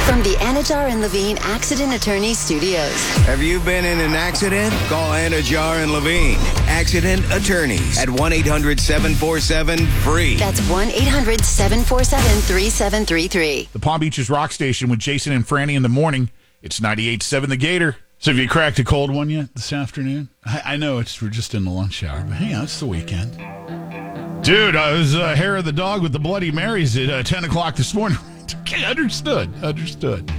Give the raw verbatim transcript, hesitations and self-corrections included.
From the Anajar and Levine Accident Attorney Studios. Have you been in an accident? Call Anajar and Levine Accident Attorneys at one eight hundred seven four seven free. That's one eight hundred seven four seven three seven three three. The Palm Beaches Rock Station with Jason and Franny in the morning. It's ninety-eight point seven The Gator. So have you cracked a cold one yet this afternoon? I, I know it's we're just in the lunch hour, but hang on, it's the weekend. Dude, I was uh, hair of the dog with the Bloody Marys at uh, ten o'clock this morning. Okay, understood, understood.